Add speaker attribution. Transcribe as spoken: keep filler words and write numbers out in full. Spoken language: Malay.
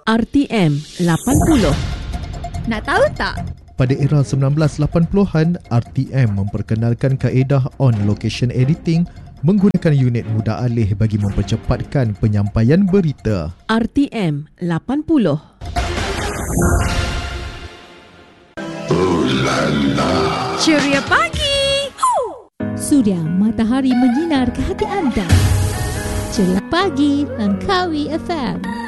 Speaker 1: R T M lapan puluh.
Speaker 2: Nak tahu tak?
Speaker 3: Pada era sembilan belas lapan puluhan, R T M memperkenalkan kaedah on-location editing menggunakan unit mudah alih bagi mempercepatkan penyampaian berita.
Speaker 1: R T M lapan puluh.
Speaker 4: Oh la la.
Speaker 2: Ceria pagi.
Speaker 5: Suria matahari menyinar ke hati anda. Ceria pagi Langkawi F M.